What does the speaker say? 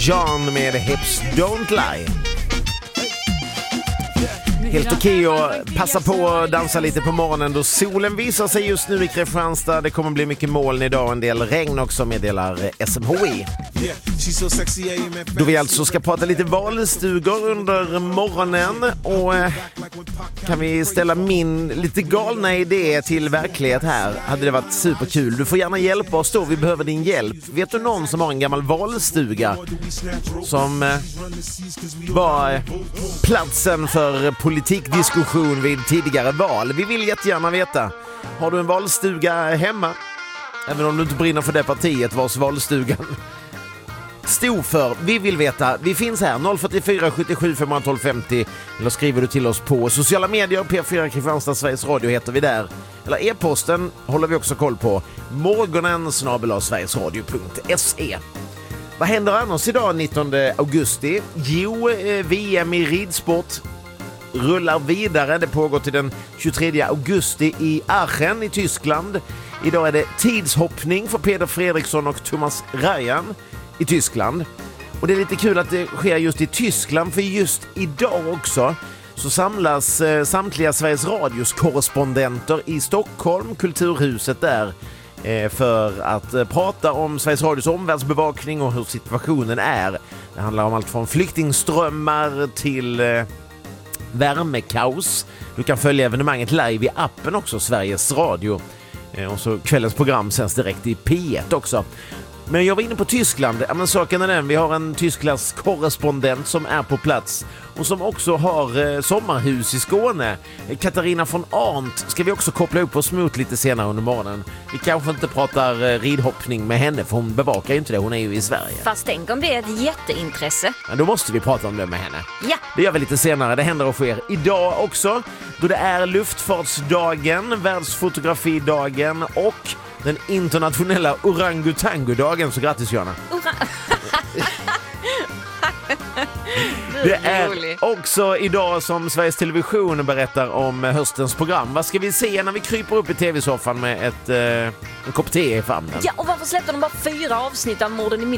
John med Hips Don't Lie. Helt okej att passa på att dansa lite på morgonen då solen visar sig just nu i Kristianstad. Det kommer bli mycket moln idag och en del regn också, meddelar SMHI. Då vi alltså ska prata lite valstugor under morgonen och kan vi ställa min lite galna idé till verklighet här. Hade det varit superkul. Du får gärna hjälpa oss då, vi behöver din hjälp. Vet du någon som har en gammal valstuga som var platsen för politikdiskussion vid tidigare val? Vi vill jättegärna veta. Har du en valstuga hemma? Även om du inte brinner för det partiet vars valstugan stod för. Vi vill veta. Vi finns här 044 77 512 50 eller skriver du till oss på sociala medier. P4 Kristianstad Sveriges Radio heter vi där. Eller e-posten håller vi också koll på. morgonen@sverigesradio.se. Vad händer annars idag 19 augusti? Jo, VM i ridsport rullar vidare. Det pågår till den 23 augusti i Aachen i Tyskland. Idag är det tidshoppning för Peder Fredriksson och Thomas Ryan i Tyskland. Och det är lite kul att det sker just i Tyskland, för just idag också så samlas samtliga Sveriges Radios korrespondenter i Stockholm, Kulturhuset där, för att prata om Sveriges Radios omvärldsbevakning och hur situationen är. Det handlar om allt från flyktingströmmar till värmekaos. Du kan följa evenemanget live i appen också, Sveriges Radio. Och så kvällens program sänds direkt i P1 också. Men jag var inne på Tyskland. Ja, men saken är den, vi har en Tysklands korrespondent som är på plats och som också har sommarhus i Skåne. Katarina von Arndt ska vi också koppla upp oss mot lite senare under morgonen. Vi kanske inte pratar ridhoppning med henne, för hon bevakar ju inte det, hon är ju i Sverige. Fast tänk om det är ett jätteintresse. Ja, då måste vi prata om det med henne. Ja. Det gör vi lite senare, det händer och sker idag också. Då det är luftfartsdagen, världsfotografidagen och den internationella orangutango-dagen, så grattis Jana. Det är också idag som Sveriges Television berättar om höstens program. Vad ska vi se när vi kryper upp i tv-soffan med en kopp te i famnen? Ja, och varför släppte de bara 4 avsnitt av Morden i